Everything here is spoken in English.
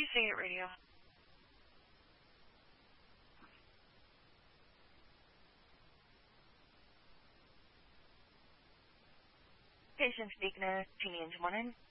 You Sing It Radio. Patient speaking to Jeannie and Morning.